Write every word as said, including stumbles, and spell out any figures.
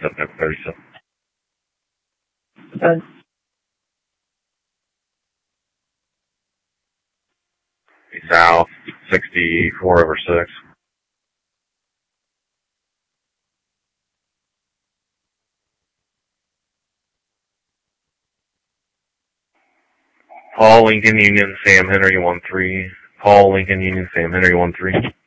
seven thirty-seven. Okay. South, sixty-four over six. Paul Lincoln Union, Sam Henry one three. Paul Lincoln Union, Sam Henry one three.